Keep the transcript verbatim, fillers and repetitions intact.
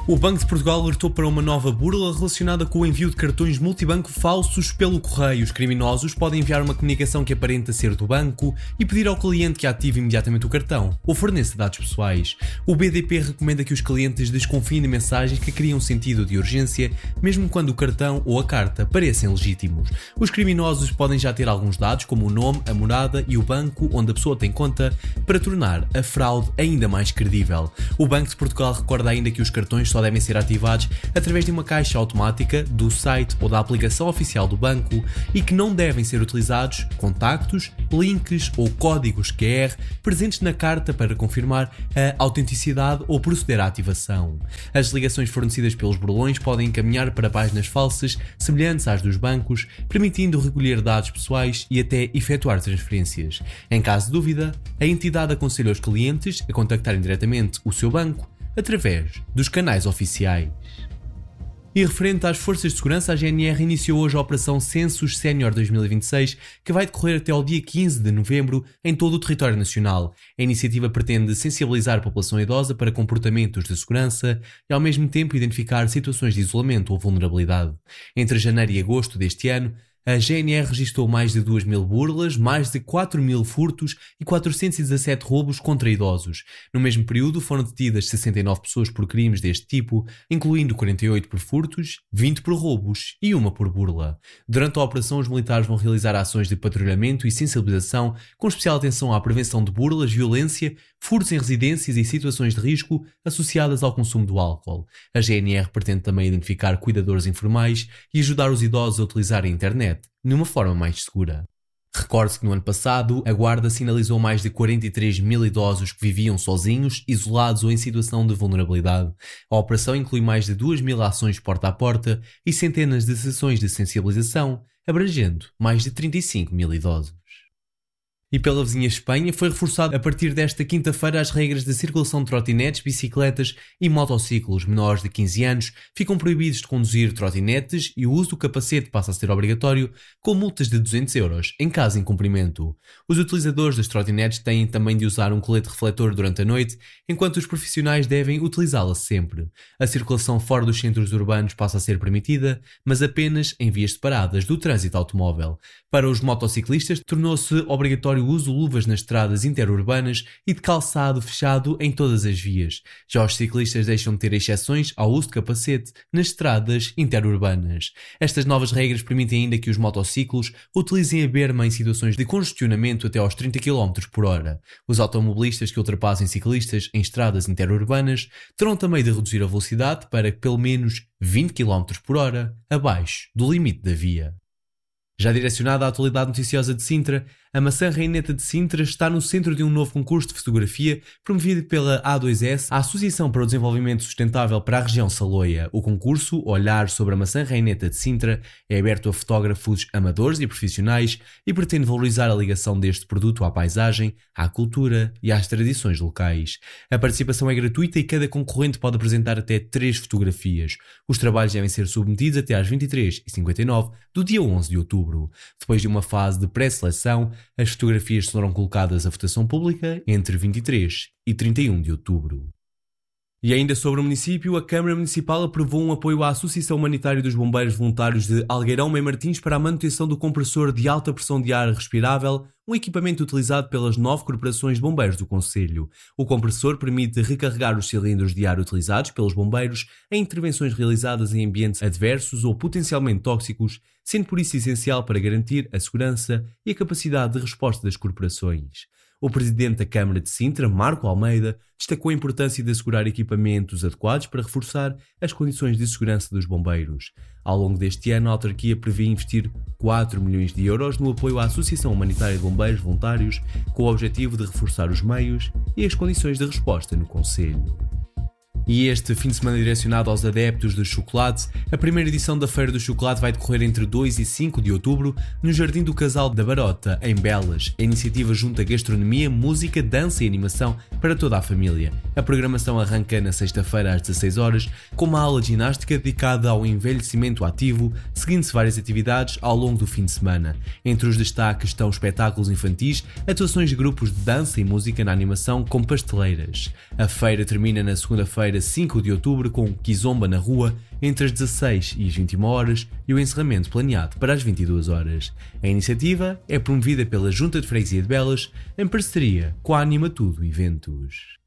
O Banco de Portugal alertou para uma nova burla relacionada com o envio de cartões multibanco falsos pelo correio. Os criminosos podem enviar uma comunicação que aparenta ser do banco e pedir ao cliente que ative imediatamente o cartão ou forneça dados pessoais. O B D P recomenda que os clientes desconfiem de mensagens que criam sentido de urgência, mesmo quando o cartão ou a carta parecem legítimos. Os criminosos podem já ter alguns dados, como o nome, a morada e o banco onde a pessoa tem conta, para tornar a fraude ainda mais credível. O Banco de Portugal recorda ainda que os cartões só devem ser ativados através de uma caixa automática do site ou da aplicação oficial do banco e que não devem ser utilizados contactos, links ou códigos Q R presentes na carta para confirmar a autenticidade ou proceder à ativação. As ligações fornecidas pelos burlões podem encaminhar para páginas falsas semelhantes às dos bancos, permitindo recolher dados pessoais e até efetuar transferências. Em caso de dúvida, a entidade aconselha os clientes a contactarem diretamente o seu banco através dos canais oficiais. E referente às forças de segurança, a G N R iniciou hoje a Operação Census Sénior dois mil e vinte e seis, que vai decorrer até ao dia quinze de novembro em todo o território nacional. A iniciativa pretende sensibilizar a população idosa para comportamentos de segurança e ao mesmo tempo identificar situações de isolamento ou vulnerabilidade. Entre janeiro e agosto deste ano, a G N R registrou mais de duas mil burlas, mais de quatro mil furtos e quatrocentos e dezassete roubos contra idosos. No mesmo período foram detidas sessenta e nove pessoas por crimes deste tipo, incluindo quarenta e oito por furtos, vinte por roubos e uma por burla. Durante a operação, os militares vão realizar ações de patrulhamento e sensibilização, com especial atenção à prevenção de burlas, violência, furtos em residências e situações de risco associadas ao consumo do álcool. A G N R pretende também identificar cuidadores informais e ajudar os idosos a utilizar a internet de uma forma mais segura. Recorde-se que no ano passado, a Guarda sinalizou mais de quarenta e três mil idosos que viviam sozinhos, isolados ou em situação de vulnerabilidade. A operação inclui mais de duas mil ações porta a porta e centenas de sessões de sensibilização, abrangendo mais de trinta e cinco mil idosos. E pela vizinha Espanha foi reforçado a partir desta quinta-feira as regras de circulação de trotinetes, bicicletas e motociclos. Menores de quinze anos ficam proibidos de conduzir trotinetes e o uso do capacete passa a ser obrigatório, com multas de duzentos euros em caso de incumprimento. Os utilizadores das trotinetes têm também de usar um colete refletor durante a noite, enquanto os profissionais devem utilizá-la sempre. A circulação fora dos centros urbanos passa a ser permitida, mas apenas em vias separadas do trânsito automóvel. Para os motociclistas, tornou-se obrigatório o uso de luvas nas estradas interurbanas e de calçado fechado em todas as vias. Já os ciclistas deixam de ter exceções ao uso de capacete nas estradas interurbanas. Estas novas regras permitem ainda que os motociclos utilizem a berma em situações de congestionamento até aos trinta quilómetros por hora. Os automobilistas que ultrapassem ciclistas em estradas interurbanas terão também de reduzir a velocidade para pelo menos vinte quilómetros por hora abaixo do limite da via. Já direcionada à atualidade noticiosa de Sintra, a Maçã Reineta de Sintra está no centro de um novo concurso de fotografia promovido pela A dois S, a Associação para o Desenvolvimento Sustentável para a região Saloia. O concurso, Olhar sobre a Maçã Reineta de Sintra, é aberto a fotógrafos amadores e profissionais e pretende valorizar a ligação deste produto à paisagem, à cultura e às tradições locais. A participação é gratuita e cada concorrente pode apresentar até três fotografias. Os trabalhos devem ser submetidos até às vinte e três e cinquenta e nove do dia onze de outubro. Depois de uma fase de pré-seleção, as fotografias serão colocadas à votação pública entre vinte e três e trinta e um de outubro. E ainda sobre o município, a Câmara Municipal aprovou um apoio à Associação Humanitária dos Bombeiros Voluntários de Algueirão Mem Martins para a manutenção do compressor de alta pressão de ar respirável, um equipamento utilizado pelas nove corporações de bombeiros do concelho. O compressor permite recarregar os cilindros de ar utilizados pelos bombeiros em intervenções realizadas em ambientes adversos ou potencialmente tóxicos, sendo por isso essencial para garantir a segurança e a capacidade de resposta das corporações. O presidente da Câmara de Sintra, Marco Almeida, destacou a importância de assegurar equipamentos adequados para reforçar as condições de segurança dos bombeiros. Ao longo deste ano, a autarquia prevê investir quatro milhões de euros no apoio à Associação Humanitária de Bombeiros Voluntários, com o objetivo de reforçar os meios e as condições de resposta no concelho. E este fim de semana direcionado aos adeptos do chocolate, a primeira edição da Feira do Chocolate vai decorrer entre dois e cinco de outubro no Jardim do Casal da Barota, em Belas. A iniciativa junta gastronomia, música, dança e animação para toda a família. A programação arranca na sexta-feira às dezasseis horas, com uma aula de ginástica dedicada ao envelhecimento ativo, seguindo-se várias atividades ao longo do fim de semana. Entre os destaques estão espetáculos infantis, atuações de grupos de dança e música na animação com pasteleiras. A feira termina na segunda-feira, quinta-feira, cinco de outubro, com Kizomba na rua entre as dezasseis e as vinte e uma horas e o encerramento planeado para as vinte e duas horas. A iniciativa é promovida pela Junta de Freguesia de Belas em parceria com a Anima Tudo Eventos.